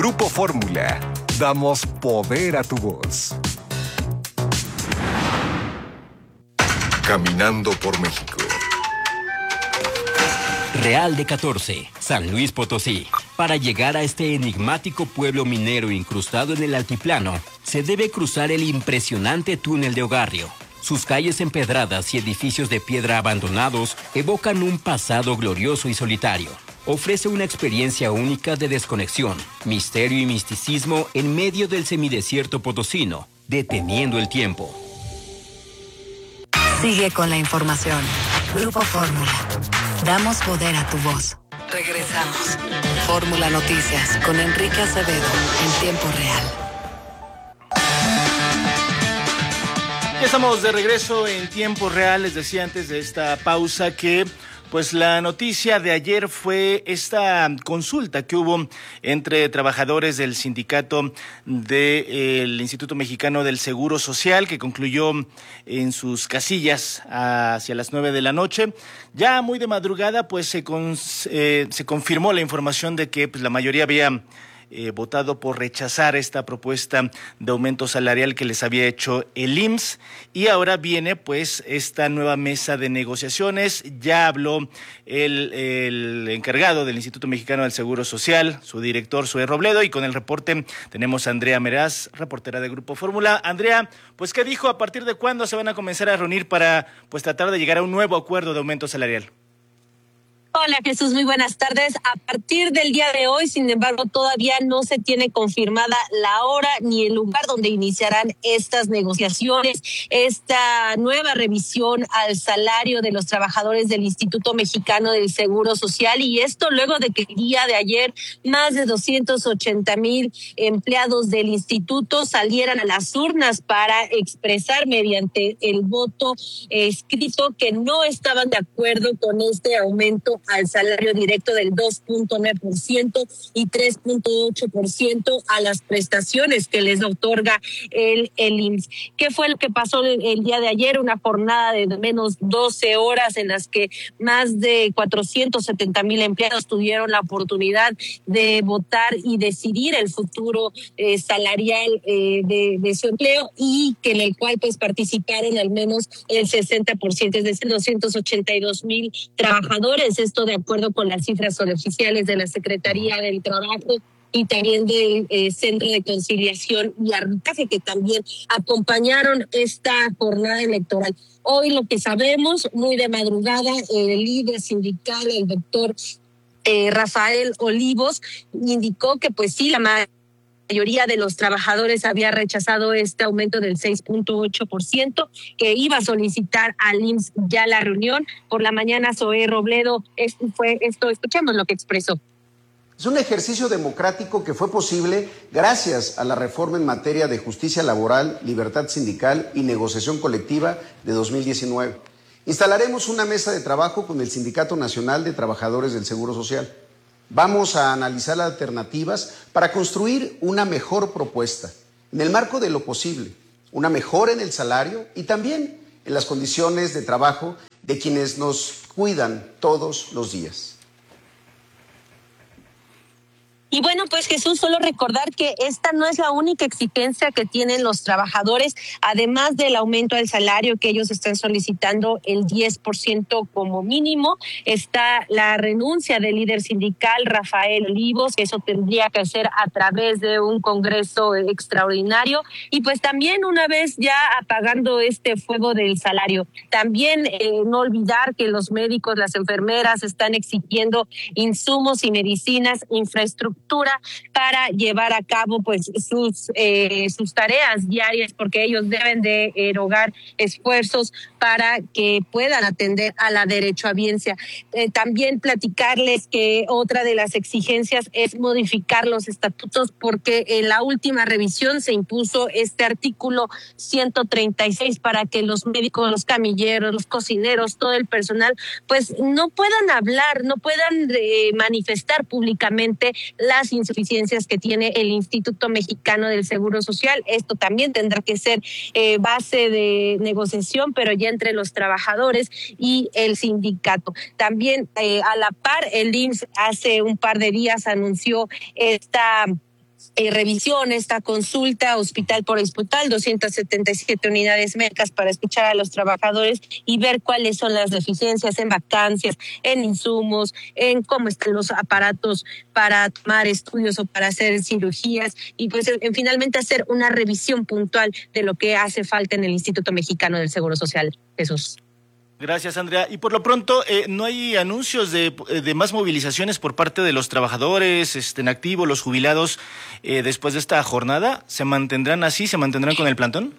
Grupo Fórmula. Damos poder a tu voz. Caminando por México. Real de 14, San Luis Potosí. Para llegar a este enigmático pueblo minero incrustado en el altiplano, se debe cruzar el impresionante túnel de Ogarrio. Sus calles empedradas y edificios de piedra abandonados evocan un pasado glorioso y solitario. Ofrece una experiencia única de desconexión, misterio y misticismo en medio del semidesierto potosino, deteniendo el tiempo. Sigue con la información. Grupo Fórmula. Damos poder a tu voz. Regresamos. Fórmula Noticias con Enrique Acevedo en tiempo real. Ya estamos de regreso en tiempo real. Les decía antes de esta pausa que pues la noticia de ayer fue esta consulta que hubo entre trabajadores del sindicato del Instituto Mexicano del Seguro Social, que concluyó en sus casillas hacia las 9 de la noche. Ya muy de madrugada pues se confirmó la información de que pues, la mayoría había votado por rechazar esta propuesta de aumento salarial que les había hecho el IMSS, y ahora viene pues esta nueva mesa de negociaciones. Ya habló el encargado del Instituto Mexicano del Seguro Social, su director Zoe Robledo, y con el reporte tenemos a Andrea Meraz, reportera de Grupo Fórmula. Andrea, pues ¿qué dijo? ¿A partir de cuándo se van a comenzar a reunir para pues tratar de llegar a un nuevo acuerdo de aumento salarial? Hola Jesús, muy buenas tardes. A partir del día de hoy, sin embargo, todavía no se tiene confirmada la hora ni el lugar donde iniciarán estas negociaciones, esta nueva revisión al salario de los trabajadores del Instituto Mexicano del Seguro Social, y esto luego de que el día de ayer más de 280,000 empleados del instituto salieran a las urnas para expresar mediante el voto escrito que no estaban de acuerdo con este aumento al salario directo del 2.9% y 3.8% a las prestaciones que les otorga el IMSS. ¿Qué fue lo que pasó el día de ayer? Una jornada de menos 12 horas en las que más de 470,000 empleados tuvieron la oportunidad de votar y decidir el futuro salarial de su empleo, y que en el cual pues participaron al menos el 60%, es decir, 282,000 trabajadores. Esto de acuerdo con las cifras oficiales de la Secretaría del Trabajo y también del Centro de Conciliación y Arbitraje, que también acompañaron esta jornada electoral. Hoy lo que sabemos, muy de madrugada, el líder sindical, el doctor Rafael Olivos, indicó que pues sí, la mayoría de los trabajadores había rechazado este aumento del 6.8%, que iba a solicitar al IMSS ya la reunión. Por la mañana, Zoe Robledo, escuchemos lo que expresó. Es un ejercicio democrático que fue posible gracias a la reforma en materia de justicia laboral, libertad sindical y negociación colectiva de 2019. Instalaremos una mesa de trabajo con el Sindicato Nacional de Trabajadores del Seguro Social. Vamos a analizar alternativas para construir una mejor propuesta, en el marco de lo posible, una mejora en el salario y también en las condiciones de trabajo de quienes nos cuidan todos los días. Y bueno, pues Jesús, solo recordar que esta no es la única exigencia que tienen los trabajadores, además del aumento del salario que ellos están solicitando el 10% como mínimo, está la renuncia del líder sindical Rafael Olivos, que eso tendría que hacer a través de un congreso extraordinario, y pues también una vez ya apagando este fuego del salario. También no olvidar que los médicos, las enfermeras están exigiendo insumos y medicinas, infraestructura para llevar a cabo pues sus tareas diarias, porque ellos deben de erogar esfuerzos para que puedan atender a la derechohabiencia. También platicarles que otra de las exigencias es modificar los estatutos, porque en la última revisión se impuso este artículo 136 para que los médicos, los camilleros, los cocineros, todo el personal pues no puedan hablar, no puedan manifestar públicamente las insuficiencias que tiene el Instituto Mexicano del Seguro Social. Esto también tendrá que ser base de negociación, pero ya entre los trabajadores y el sindicato. También a la par, el IMSS hace un par de días anunció esta revisión, esta consulta hospital por hospital, 277 unidades médicas para escuchar a los trabajadores y ver cuáles son las deficiencias en vacancias, en insumos, en cómo están los aparatos para tomar estudios o para hacer cirugías y pues finalmente hacer una revisión puntual de lo que hace falta en el Instituto Mexicano del Seguro Social. Jesús. Gracias, Andrea. Y por lo pronto, ¿no hay anuncios de más movilizaciones por parte de los trabajadores en activo, los jubilados, después de esta jornada? ¿Se mantendrán así? ¿Se mantendrán con el plantón?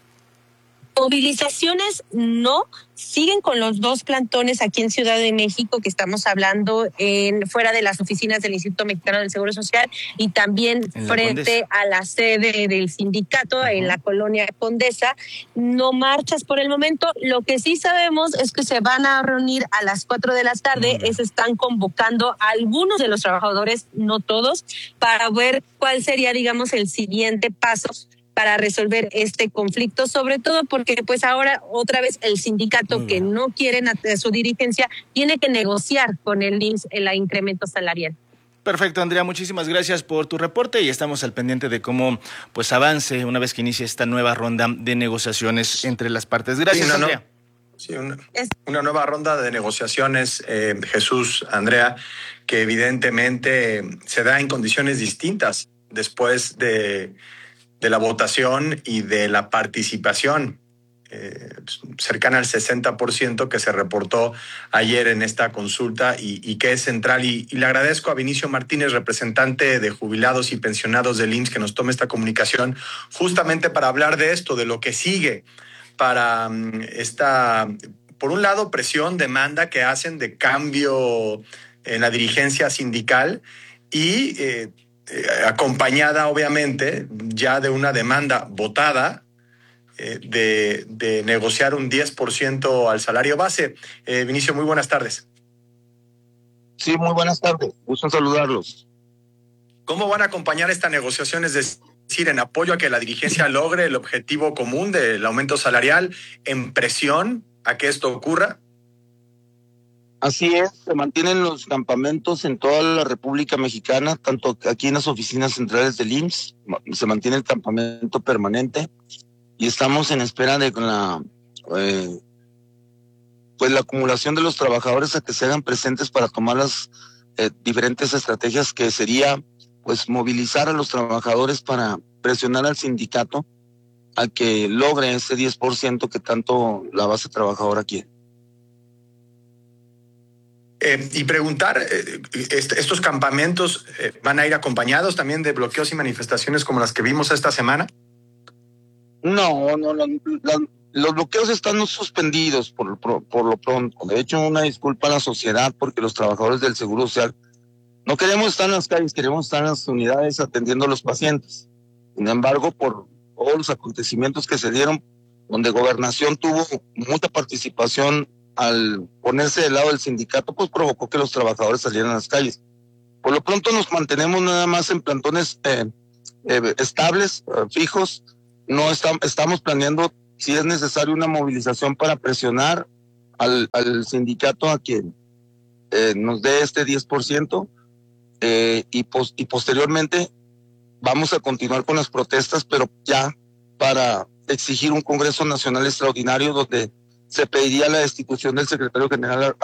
Movilizaciones no, siguen con los 2 plantones aquí en Ciudad de México que estamos hablando fuera de las oficinas del Instituto Mexicano del Seguro Social y también frente a la sede del sindicato en la colonia Condesa. No marchas por el momento. Lo que sí sabemos es que se van a reunir a las 4 de la tarde. Están convocando a algunos de los trabajadores, no todos, para ver cuál sería, digamos, el siguiente paso para resolver este conflicto, sobre todo porque pues ahora otra vez el sindicato que no quieren a su dirigencia tiene que negociar con el IMSS el incremento salarial. Perfecto, Andrea, muchísimas gracias por tu reporte y estamos al pendiente de cómo pues avance una vez que inicie esta nueva ronda de negociaciones entre las partes. Gracias, Andrea. Sí, una nueva ronda de negociaciones, Jesús, Andrea, que evidentemente se da en condiciones distintas después de la votación y de la participación cercana al 60% que se reportó ayer en esta consulta y que es central. Y le agradezco a Vinicio Martínez, representante de jubilados y pensionados del IMSS, que nos tome esta comunicación justamente para hablar de esto, de lo que sigue para esta, por un lado, presión, demanda que hacen de cambio en la dirigencia sindical y acompañada obviamente ya de una demanda votada de negociar un 10% al salario base. Vinicio, muy buenas tardes. Sí, muy buenas tardes. Gusto en saludarlos. ¿Cómo van a acompañar esta negociación? Es decir, en apoyo a que la dirigencia logre el objetivo común del aumento salarial, en presión a que esto ocurra. Así es, se mantienen los campamentos en toda la República Mexicana, tanto aquí en las oficinas centrales del IMSS, se mantiene el campamento permanente y estamos en espera de la acumulación de los trabajadores a que se hagan presentes para tomar las diferentes estrategias que sería pues movilizar a los trabajadores para presionar al sindicato a que logre ese 10% que tanto la base trabajadora quiere. Y preguntar, ¿estos campamentos van a ir acompañados también de bloqueos y manifestaciones como las que vimos esta semana? No, los bloqueos están suspendidos por lo pronto. De hecho, una disculpa a la sociedad porque los trabajadores del Seguro Social no queremos estar en las calles, queremos estar en las unidades atendiendo a los pacientes. Sin embargo, por todos los acontecimientos que se dieron, donde Gobernación tuvo mucha participación al ponerse del lado del sindicato, pues provocó que los trabajadores salieran a las calles. Por lo pronto nos mantenemos nada más en plantones estables, fijos. No estamos planeando si es necesario una movilización para presionar al sindicato a que nos dé este 10%, y posteriormente vamos a continuar con las protestas, pero ya para exigir un Congreso Nacional Extraordinario donde se pediría la destitución del secretario general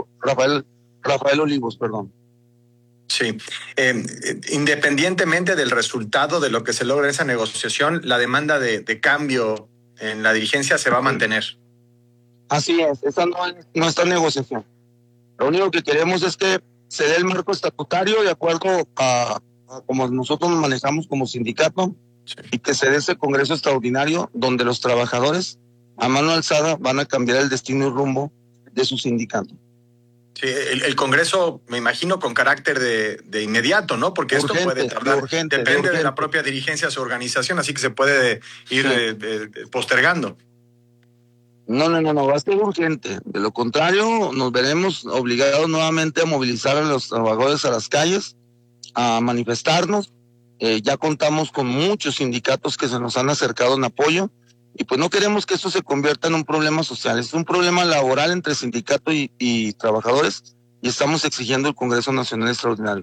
Rafael Olivos, perdón. Sí, independientemente del resultado de lo que se logra en esa negociación, la demanda de cambio en la dirigencia se va a mantener. Así es, esa no es nuestra negociación. Lo único que queremos es que se dé el marco estatutario de acuerdo a como nosotros nos manejamos como sindicato, sí, y que se dé ese Congreso Extraordinario donde los trabajadores a mano alzada van a cambiar el destino y rumbo de su sindicato. Sí, el Congreso, me imagino, con carácter de inmediato, ¿no? Porque esto puede tardar. Depende de la propia dirigencia, su organización, así que se puede ir postergando. No, va a ser urgente. De lo contrario, nos veremos obligados nuevamente a movilizar a los trabajadores a las calles, a manifestarnos. Ya contamos con muchos sindicatos que se nos han acercado en apoyo. Y pues no queremos que esto se convierta en un problema social, es un problema laboral entre sindicato y trabajadores, y estamos exigiendo el Congreso Nacional Extraordinario.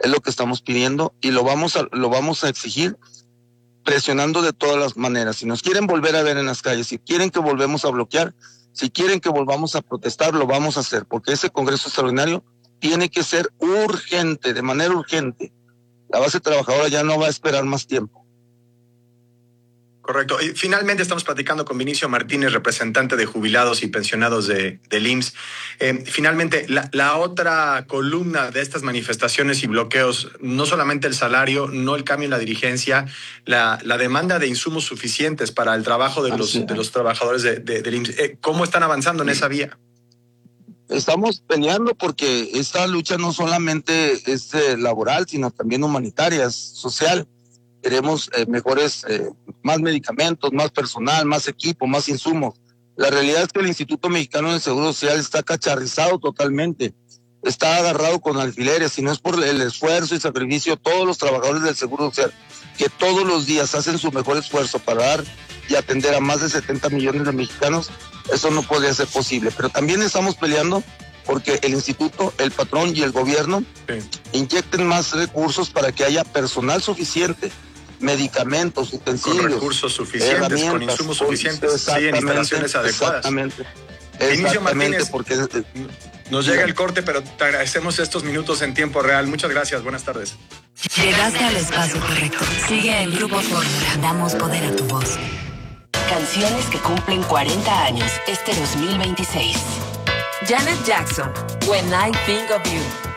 Es lo que estamos pidiendo y lo vamos a exigir presionando de todas las maneras. Si nos quieren volver a ver en las calles, si quieren que volvemos a bloquear, si quieren que volvamos a protestar, lo vamos a hacer, porque ese Congreso Extraordinario tiene que ser urgente, de manera urgente. La base trabajadora ya no va a esperar más tiempo. Correcto. Y finalmente estamos platicando con Vinicio Martínez, representante de jubilados y pensionados del IMSS. Finalmente, la otra columna de estas manifestaciones y bloqueos, no solamente el salario, no el cambio en la dirigencia, la demanda de insumos suficientes para el trabajo de los trabajadores del IMSS. ¿Cómo están avanzando en esa vía? Estamos peleando porque esta lucha no solamente es laboral, sino también humanitaria, es social. Queremos mejores, más medicamentos, más personal, más equipo, más insumos. La realidad es que el Instituto Mexicano del Seguro Social está cacharrizado totalmente. Está agarrado con alfileres, y no es por el esfuerzo y sacrificio de todos los trabajadores del Seguro Social, que todos los días hacen su mejor esfuerzo para dar y atender a más de 70 millones de mexicanos. Eso no podría ser posible. Pero también estamos peleando porque el instituto, el patrón y el gobierno inyecten más recursos para que haya personal suficiente, medicamentos, utensilios, con recursos suficientes, con insumos suficientes, en instalaciones adecuadas. Exactamente. Vinicio Martínez, porque nos llega el corte, pero te agradecemos estos minutos en tiempo real. Muchas gracias, buenas tardes. Llegaste al espacio correcto. Sigue en Grupo Fórmula. Damos poder a tu voz. Canciones que cumplen 40 años este 2026. Janet Jackson, When I Think of You.